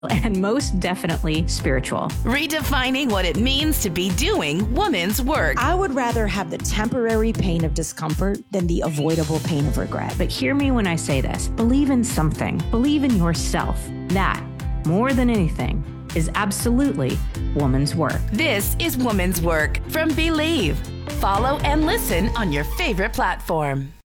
and most definitely spiritual. Redefining what it means to be doing woman's work. I would rather have the temporary pain of discomfort than the avoidable pain of regret. But hear me when I say this. Believe in something. Believe in yourself. That, more than anything, is absolutely woman's work. This is Woman's Work from Believe. Follow and listen on your favorite platform.